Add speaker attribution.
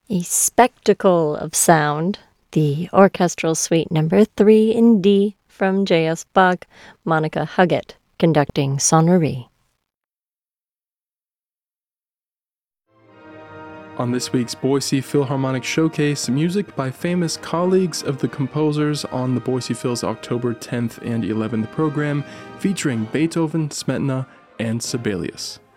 Speaker 1: A spectacle of sound, the Orchestral Suite Number 3 in D from J.S. Bach, Monica Huggett conducting Sonnerie.
Speaker 2: On this week's Boise Philharmonic Showcase, music by famous colleagues of the composers on the Boise Phil's October 10th and 11th program, featuring Beethoven, Smetana, and Sibelius.